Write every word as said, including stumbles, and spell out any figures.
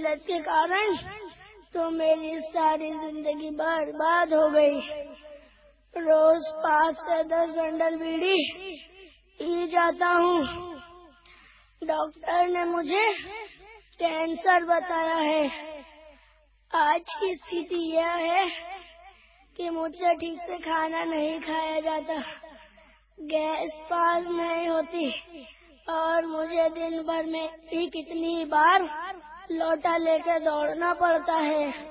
लत के कारण तो मेरी सारी जिंदगी बर्बाद हो गई। रोज पाँच से दस बंडल बीड़ी पी जाता हूँ। डॉक्टर ने मुझे कैंसर बताया है। आज की स्थिति यह है कि मुझसे ठीक से खाना नहीं खाया जाता, गैस पास नहीं होती और मुझे दिन भर में भी कितनी बार लोटा लेकर दौड़ना पड़ता है।